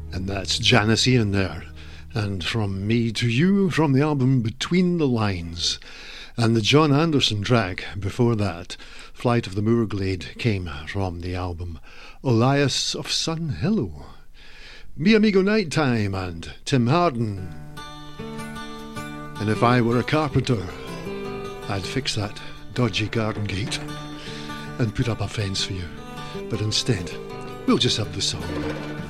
And that's Janice Ian there. And From Me to You from the album Between the Lines. And the John Anderson track before that, Flight of the Moorglade, came from the album Elias of Sun Hillow. Mi Amigo Nighttime and Tim Harden. And if I were a carpenter, I'd fix that dodgy garden gate and put up a fence for you. But instead, we'll just have the song.